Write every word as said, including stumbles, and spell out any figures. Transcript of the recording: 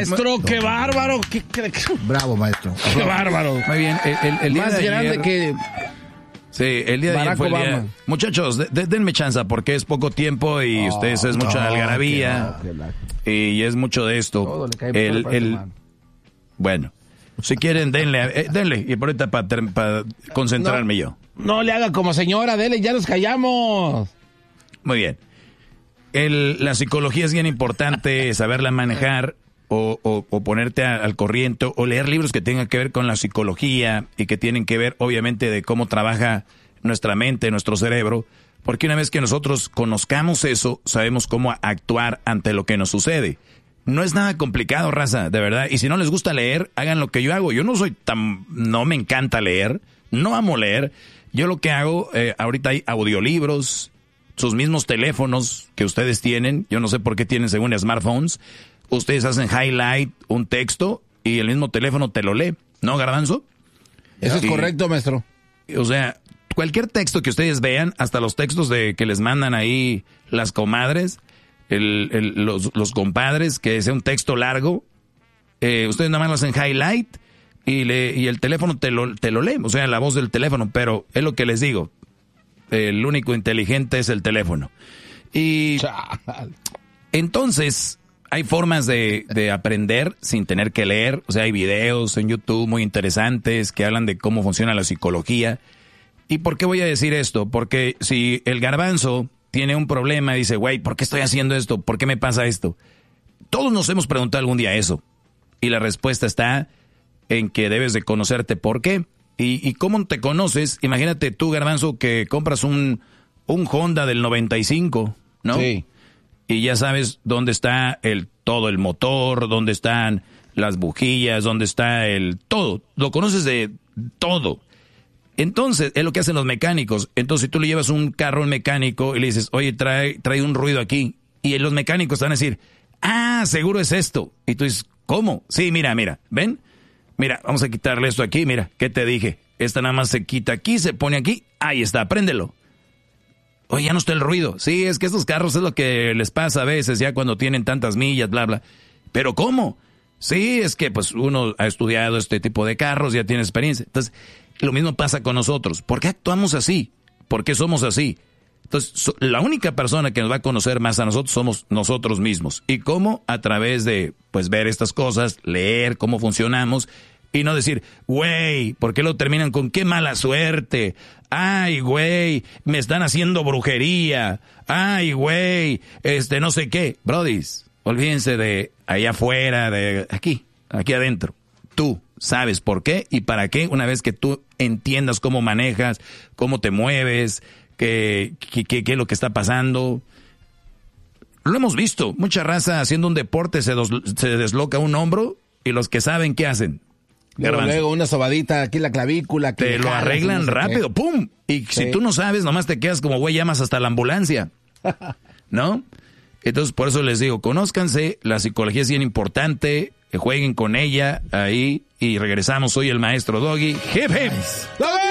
Maestro, qué bárbaro. Qué, qué, qué... Bravo, maestro. Qué bárbaro. Muy bien. El, el, el Más día grande ayer, que... Sí, el día de ayer fue el día. Obama. Muchachos, de, de, denme chance porque es poco tiempo y oh, ustedes es mucho de algarabía no, la... y es mucho de esto. El, el... Bueno, si quieren, denle, eh, denle. Y por ahorita para pa concentrarme no, yo. No le haga como señora, dele, ya nos callamos. Muy bien. El, la psicología es bien importante, saberla manejar o, o, o ponerte a, al corriente o leer libros que tengan que ver con la psicología y que tienen que ver obviamente de cómo trabaja nuestra mente, nuestro cerebro, porque una vez que nosotros conozcamos eso, sabemos cómo actuar ante lo que nos sucede. No es nada complicado, raza, de verdad. Y si no les gusta leer, hagan lo que yo hago. Yo no soy tan... no me encanta leer, no amo leer. Yo lo que hago, eh, ahorita hay audiolibros, sus mismos teléfonos que ustedes tienen, yo no sé por qué tienen según smartphones, ustedes hacen highlight un texto y el mismo teléfono te lo lee, ¿no, Garbanzo? Eso y, es correcto, maestro. O sea, cualquier texto que ustedes vean, hasta los textos de que les mandan ahí las comadres, el, el, los, los compadres, que sea un texto largo, eh, ustedes nada más lo hacen highlight y, le, y el teléfono te lo, te lo lee, o sea, la voz del teléfono, pero es lo que les digo. El único inteligente es el teléfono. Y entonces hay formas de, de aprender sin tener que leer. O sea, hay videos en YouTube muy interesantes que hablan de cómo funciona la psicología. ¿Y por qué voy a decir esto? Porque si el Garbanzo tiene un problema y dice, güey, ¿por qué estoy haciendo esto? ¿Por qué me pasa esto? Todos nos hemos preguntado algún día eso. Y la respuesta está en que debes de conocerte por qué. ¿Y, y cómo te conoces? Imagínate tú, Garbanzo, que compras un, un Honda del noventa y cinco, ¿no? Sí. Y ya sabes dónde está el todo el motor, dónde están las bujillas, dónde está el todo. Lo conoces de todo. Entonces, es lo que hacen los mecánicos. Entonces, si tú le llevas un carro al mecánico y le dices, oye, trae, trae un ruido aquí. Y los mecánicos te van a decir, ah, seguro es esto. Y tú dices, ¿cómo? Sí, mira, mira, ¿ven? Mira, vamos a quitarle esto aquí, mira, ¿qué te dije? Esta nada más se quita aquí, se pone aquí, ahí está, préndelo. Oye, ya no está el ruido. Sí, es que estos carros es lo que les pasa a veces, ya cuando tienen tantas millas, bla, bla. ¿Pero cómo? Sí, es que pues uno ha estudiado este tipo de carros, ya tiene experiencia. Entonces, lo mismo pasa con nosotros. ¿Por qué actuamos así? ¿Por qué somos así? Entonces, so, la única persona que nos va a conocer más a nosotros somos nosotros mismos. ¿Y cómo? A través de, pues, ver estas cosas, leer cómo funcionamos y no decir, güey, ¿por qué lo terminan con qué mala suerte? Ay, güey, me están haciendo brujería. Ay, güey, este, no sé qué. Brodis, olvídense de allá afuera, de aquí, aquí adentro. Tú sabes por qué y para qué una vez que tú entiendas cómo manejas, cómo te mueves, qué, qué, qué, qué es lo que está pasando. Lo hemos visto, mucha raza haciendo un deporte se, dos, se desloca un hombro y los que saben, ¿qué hacen? Luego, luego una sobadita aquí en la clavícula. Que te lo arreglan no rápido, ¡pum! Y sí. Si tú no sabes, nomás te quedas como güey, llamas hasta la ambulancia, ¿no? Entonces, por eso les digo, conózcanse, la psicología es bien importante, jueguen con ella ahí y regresamos. Soy el maestro Doggy. ¡Hip, hip!